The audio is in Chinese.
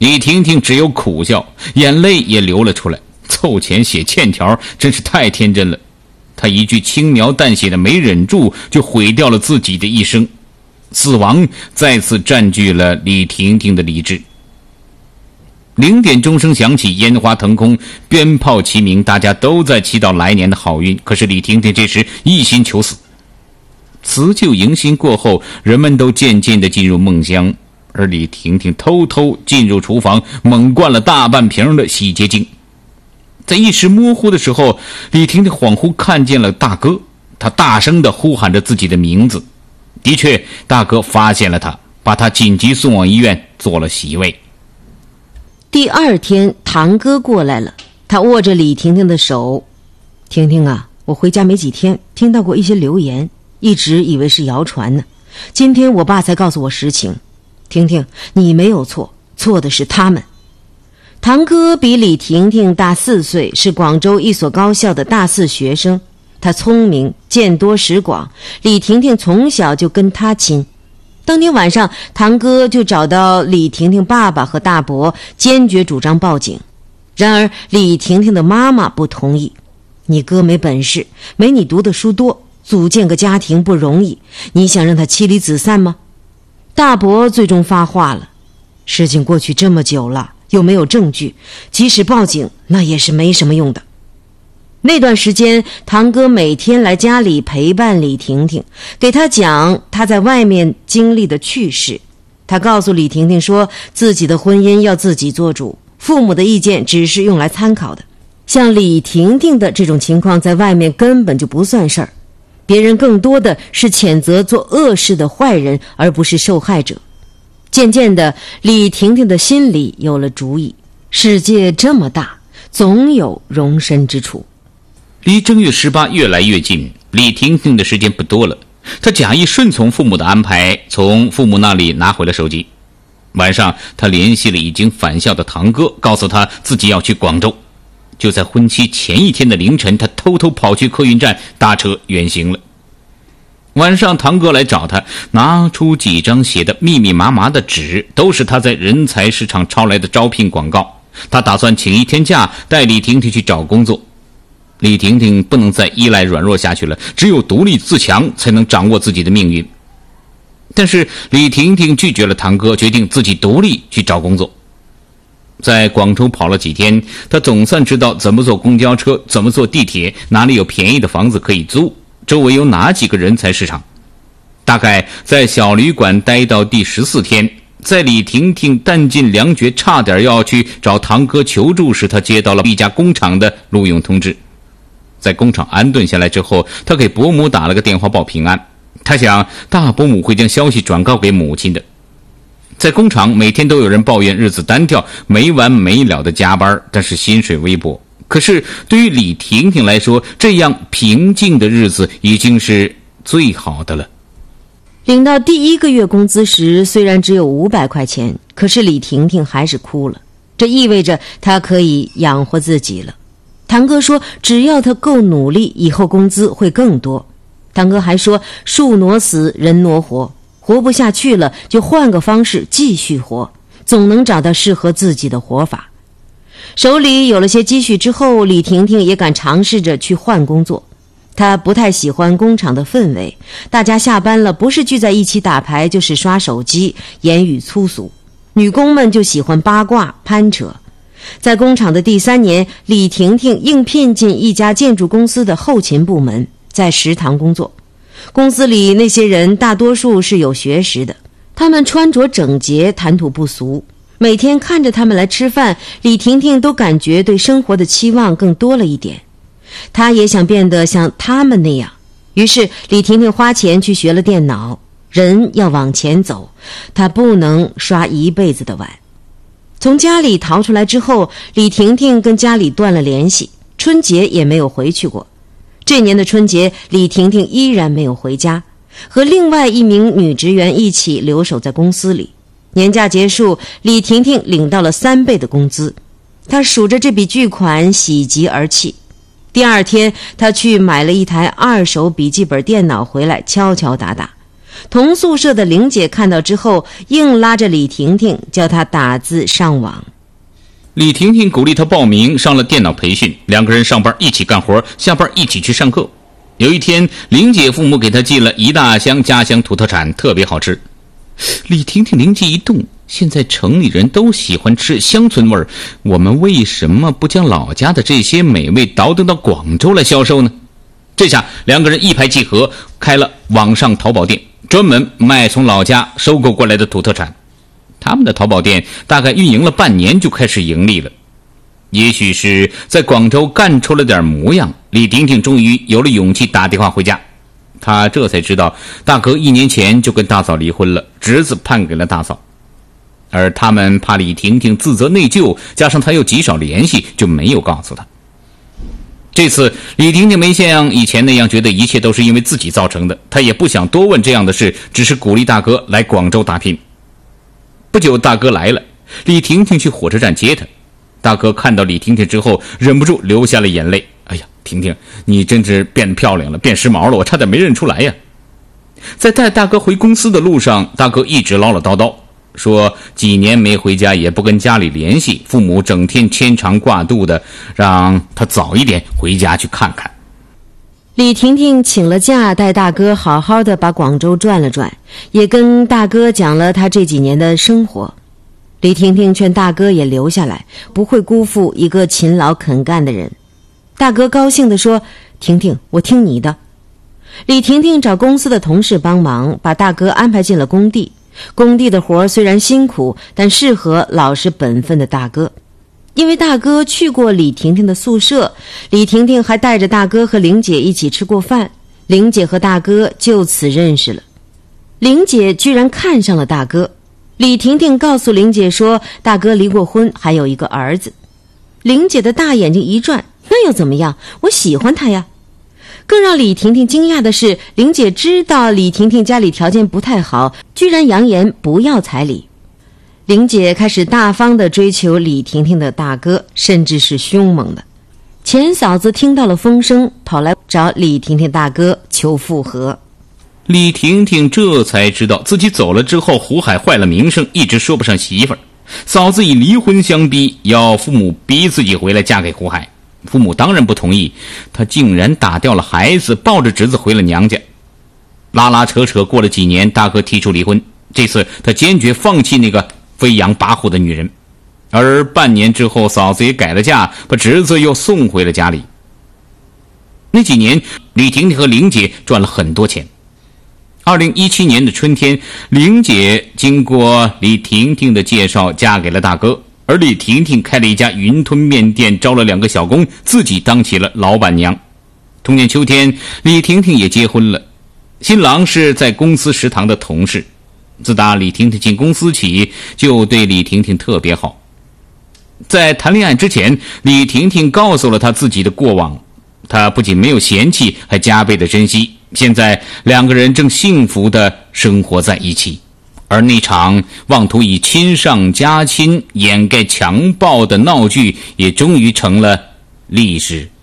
李婷婷只有苦笑，眼泪也流了出来。凑钱写欠条真是太天真了，她一句轻描淡写的没忍住，就毁掉了自己的一生。死亡再次占据了李婷婷的理智。0点钟声响起，烟花腾空，鞭炮齐鸣，大家都在祈祷来年的好运。可是李婷婷这时一心求死。辞旧迎新过后，人们都渐渐地进入梦乡，而李婷婷偷偷进入厨房，猛灌了大半瓶的洗洁精。在一时模糊的时候，李婷婷恍惚看见了大哥，她大声地呼喊着自己的名字。的确，大哥发现了她，把她紧急送往医院做了洗胃。 第二天，堂哥过来了，他握着李婷婷的手。婷婷啊，我回家没几天，听到过一些流言，一直以为是谣传呢。今天我爸才告诉我实情。婷婷，你没有错，错的是他们。堂哥比李婷婷大4岁，是广州一所高校的大4学生。他聪明，见多识广，李婷婷从小就跟他亲。当天晚上，堂哥就找到李婷婷爸爸和大伯，坚决主张报警。然而李婷婷的妈妈不同意，你哥没本事，没你读的书多，组建个家庭不容易，你想让他妻离子散吗？大伯最终发话了，事情过去这么久了，又没有证据，即使报警那也是没什么用的。那段时间，堂哥每天来家里陪伴李婷婷，给她讲她在外面经历的趣事。他告诉李婷婷说，自己的婚姻要自己做主，父母的意见只是用来参考的。像李婷婷的这种情况，在外面根本就不算事儿，别人更多的是谴责做恶事的坏人，而不是受害者。渐渐的，李婷婷的心里有了主意，世界这么大，总有容身之处。 离正月18越来越近，李婷婷的时间不多了。她假意顺从父母的安排，从父母那里拿回了手机。晚上，她联系了已经返校的堂哥，告诉他自己要去广州。就在婚期前一天的凌晨，她偷偷跑去客运站搭车远行了。晚上，堂哥来找她，拿出几张写的密密麻麻的纸，都是他在人才市场抄来的招聘广告。他打算请1天假，带李婷婷去找工作。李婷婷不能再依赖软弱下去了，只有独立自强才能掌握自己的命运。但是李婷婷拒绝了堂哥，决定自己独立去找工作。在广州跑了几天，她总算知道怎么坐公交车，怎么坐地铁，哪里有便宜的房子可以租，周围有哪几个人才市场。大概在小旅馆待到第14天，在李婷婷弹尽粮绝，差点要去找堂哥求助时，她接到了一家工厂的录用通知。在工厂安顿下来之后，他给伯母打了个电话报平安。他想大伯母会将消息转告给母亲的。在工厂，每天都有人抱怨日子单调，没完没了的加班，但是薪水微薄。可是对于李婷婷来说，这样平静的日子已经是最好的了。 领到第1个月工资时，虽然只有500块钱，可是李婷婷还是哭了。这意味着她可以养活自己了。堂哥说，只要他够努力，以后工资会更多。堂哥还说，树挪死，人挪活，活不下去了，就换个方式继续活，总能找到适合自己的活法。手里有了些积蓄之后，李婷婷也敢尝试着去换工作。她不太喜欢工厂的氛围，大家下班了，不是聚在一起打牌，就是刷手机，言语粗俗。女工们就喜欢八卦攀扯。在工厂的第3年，李婷婷应聘进一家建筑公司的后勤部门，在食堂工作。公司里那些人大多数是有学识的，他们穿着整洁，谈吐不俗。每天看着他们来吃饭，李婷婷都感觉对生活的期望更多了一点。她也想变得像他们那样，于是李婷婷花钱去学了电脑。人要往前走，她不能刷一辈子的碗。从家里逃出来之后，李婷婷跟家里断了联系，春节也没有回去过。这年的春节，李婷婷依然没有回家，和另外一名女职员一起留守在公司里。年假结束，李婷婷领到了3倍的工资，她数着这笔巨款，喜极而泣。第2天，她去买了一台2手笔记本电脑回来，敲敲打打。 同宿舍的玲姐看到之后，硬拉着李婷婷叫她打字上网。 李婷婷鼓励她报名上了电脑培训，两个人上班一起干活，下班一起去上课。有一天，玲姐父母给她寄了一大箱家乡土特产，特别好吃。李婷婷灵机一动，现在城里人都喜欢吃乡村味儿，我们为什么不将老家的这些美味倒腾到广州来销售呢？这下两个人一拍即合，开了网上淘宝店，专门卖从老家收购过来的土特产。他们的淘宝店大概运营了半年就开始盈利了。也许是在广州干出了点模样，李婷婷终于有了勇气打电话回家。她这才知道大哥1年前就跟大嫂离婚了，侄子判给了大嫂。而他们怕李婷婷自责内疚，加上她又极少联系，就没有告诉她。这次李婷婷没像以前那样觉得一切都是因为自己造成的，她也不想多问这样的事，只是鼓励大哥来广州打拼。不久大哥来了，李婷婷去火车站接他。大哥看到李婷婷之后忍不住流下了眼泪。哎呀，婷婷，你真是变得漂亮了，变时髦了，我差点没认出来呀。在带大哥回公司的路上，大哥一直唠唠叨叨，说几年没回家，也不跟家里联系，父母整天牵肠挂肚的，让他早一点回家去看看。 李婷婷请了假，带大哥好好的把广州转了转，也跟大哥讲了她这几年的生活。李婷婷劝大哥也留下来，不会辜负一个勤劳肯干的人。大哥高兴地说：婷婷，我听你的。李婷婷找公司的同事帮忙，把大哥安排进了工地。工地的活虽然辛苦，但适合老实本分的大哥。因为大哥去过李婷婷的宿舍，李婷婷还带着大哥和玲姐一起吃过饭，玲姐和大哥就此认识了。玲姐居然看上了大哥。李婷婷告诉玲姐说，大哥离过婚，还有一个儿子。玲姐的大眼睛一转，那又怎么样？我喜欢他呀。更让李婷婷惊讶的是，玲姐知道李婷婷家里条件不太好，居然扬言不要彩礼。玲姐开始大方地追求李婷婷的大哥，甚至是凶猛的。钱嫂子听到了风声，跑来找李婷婷大哥求复合。 李婷婷这才知道自己走了之后，胡海坏了名声，一直说不上媳妇儿。嫂子以离婚相逼，要父母逼自己回来嫁给胡海。父母当然不同意，她竟然打掉了孩子，抱着侄子回了娘家。拉拉扯扯过了几年，大哥提出离婚，这次他坚决放弃那个飞扬跋扈的女人。而半年之后，嫂子也改了嫁，把侄子又送回了家里。那几年，李婷婷和玲姐赚了很多钱。2017年的春天，玲姐经过李婷婷的介绍嫁给了大哥，而李婷婷开了一家云吞面店，招了2个小工，自己当起了老板娘。同年秋天，李婷婷也结婚了，新郎是在公司食堂的同事。自打李婷婷进公司起，就对李婷婷特别好。在谈恋爱之前，李婷婷告诉了她自己的过往，她不仅没有嫌弃，还加倍的珍惜。现在2个人正幸福地生活在一起，而那场妄图以亲上加亲掩盖强暴的闹剧也终于成了历史。